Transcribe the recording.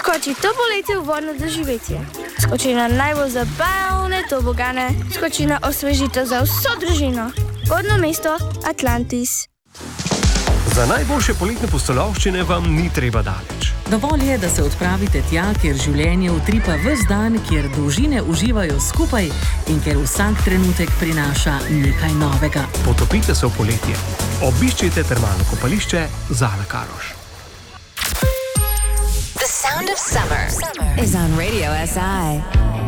Skoči to poletje v vodno doživetje. Skoči na najbolj zabavne tobogane. Skoči na osvežitev za vso družino. Vodno mesto Atlantis. Za najboljše poletne pustolovščine vam ni treba daleč. Dovolj je, da se odpravite tja, kjer življenje utripa ves dan, kjer družine uživajo skupaj in kjer vsak trenutek prinaša nekaj novega. Potopite se v poletje. Obiščite termalno kopališče Zala Karoš. The sound of summer is on Radio SI.